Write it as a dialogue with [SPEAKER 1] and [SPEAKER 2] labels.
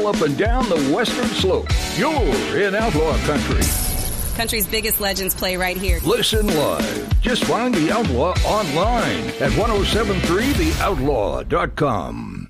[SPEAKER 1] up and down the western slope. You're in Outlaw Country.
[SPEAKER 2] Country's biggest legends play right here.
[SPEAKER 1] Listen live. Just find The Outlaw online at 1073theoutlaw.com.